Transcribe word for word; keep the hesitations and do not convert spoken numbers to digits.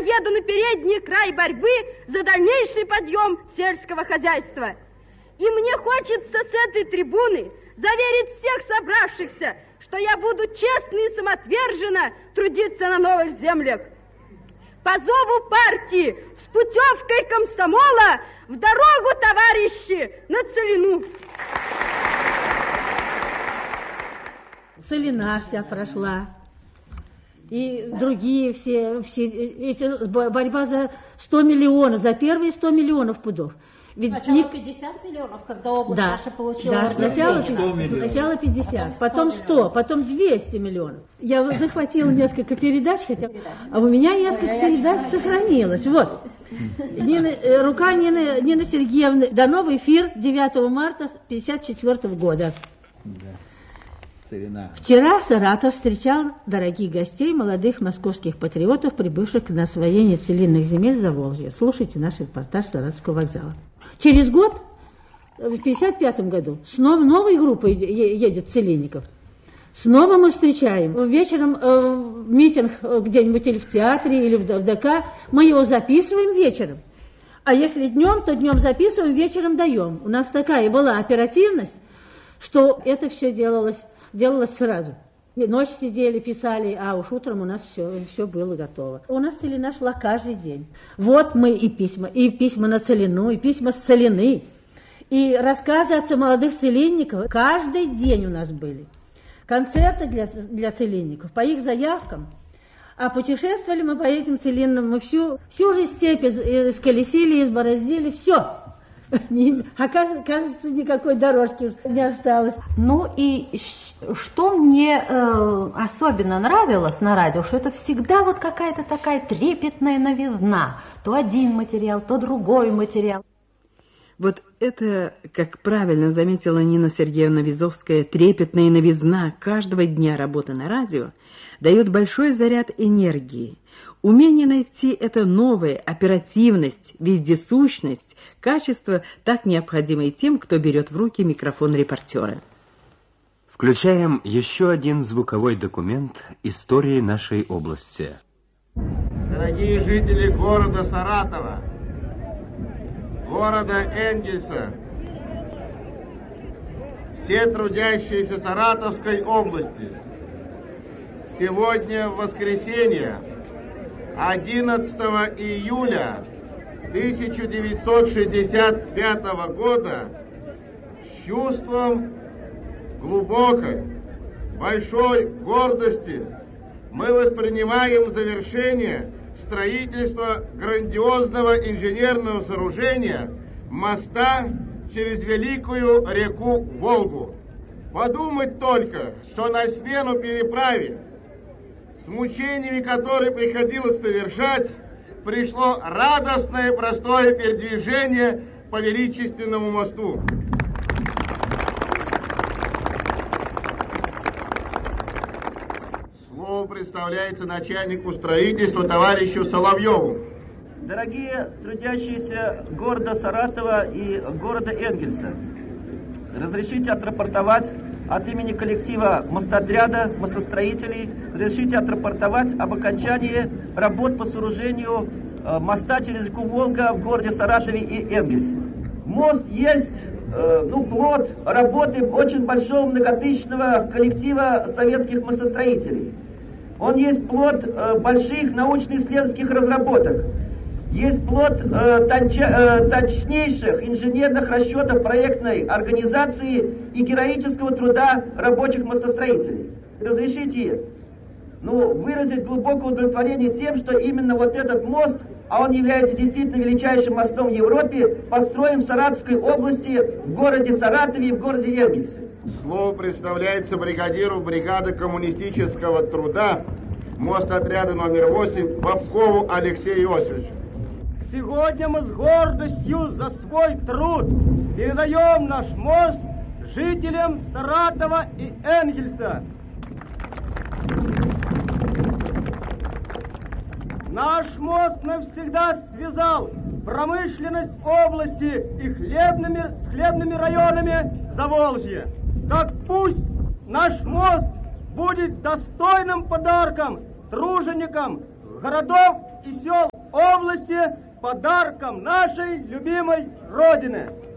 еду на передний край борьбы за дальнейший подъем сельского хозяйства. И мне хочется с этой трибуны заверить всех собравшихся, что я буду честно и самоотверженно трудиться на новых землях. По зову партии с путевкой комсомола в дорогу, товарищи, на Целину. Целина вся прошла. И другие все, все эти, борьба за сто миллионов, за первые сто миллионов пудов. Ведь сначала не... пятьдесят миллионов, когда область да, наша получила. Да, сначала, сначала пятьдесят, потом сто, потом двести миллионов. Я захватила несколько передач, хотя, а у меня несколько Ой, передач сохранилось. Вот. Нина, рука Нины, Нины Сергеевны. Дано в эфир девятого марта пятьдесят четвёртого года. Да. Вчера Саратов встречал дорогих гостей, молодых московских патриотов, прибывших на освоение целинных земель Заволжья. Слушайте наш репортаж Саратовского вокзала. Через год, в пятьдесят пятом году, снова новая группа едет целинников. Снова мы встречаем. Вечером э, митинг где-нибудь или в театре, или в ДК. Мы его записываем вечером. А если днем, то днем записываем, вечером даем. У нас такая была оперативность, что это все делалось, делалось сразу. Ночь сидели, писали, а уж утром у нас все, все было готово. У нас целина шла каждый день. Вот мы и письма, и письма на Целину, и письма с Целины, и рассказы от молодых целинников. Каждый день у нас были. Концерты для, для целинников по их заявкам. А путешествовали мы по этим целинам, мы всю, всю же степь исколесили, избороздили, все. Оказывается, никакой дорожки не осталось. Ну и что мне э, особенно нравилось на радио, что это всегда вот какая-то такая трепетная новизна. То один материал, то другой материал. Вот это, как правильно заметила Нина Сергеевна Визовская, трепетная новизна каждого дня работы на радио дает большой заряд энергии. Умение найти это новое, оперативность, вездесущность, качество, так необходимое тем, кто берет в руки микрофон репортера. Включаем еще один звуковой документ истории нашей области. Дорогие жители города Саратова, города Энгельса, все трудящиеся Саратовской области, сегодня в воскресенье, одиннадцатого июля тысяча девятьсот шестьдесят пятого года, с чувством глубокой, большой гордости мы воспринимаем завершение строительства грандиозного инженерного сооружения моста через великую реку Волгу. Подумать только, что на смену переправе, с мучениями которой приходилось совершать, пришло радостное простое передвижение по величественному мосту. Слово представляется начальнику строительства товарищу Соловьеву. Дорогие трудящиеся города Саратова и города Энгельса, разрешите отрапортовать от имени коллектива мостотряда, мостостроителей, разрешите отрапортовать об окончании работ по сооружению моста через реку Волга в городе Саратове и Энгельсе. Мост есть э, ну, плод работы очень большого многотысячного коллектива советских мостостроителей. Он есть плод э, больших научно-исследовательских разработок. Есть плод э, тонча, э, точнейших инженерных расчетов проектной организации и героического труда рабочих мостостроителей. Разрешите ну, выразить глубокое удовлетворение тем, что именно вот этот мост, а он является действительно величайшим мостом в Европе, построен в Саратовской области, в городе Саратове и в городе Энгельсе. Слово представляется бригадиру бригады коммунистического труда мостотряда номер восемь Бабкову Алексею Иосифовичу. Сегодня мы с гордостью за свой труд передаем наш мост жителям Саратова и Энгельса. Наш мост навсегда связал промышленность области и хлебными, с хлебными районами Заволжья. Так пусть наш мост будет достойным подарком труженикам городов и сел области подарком нашей любимой Родины.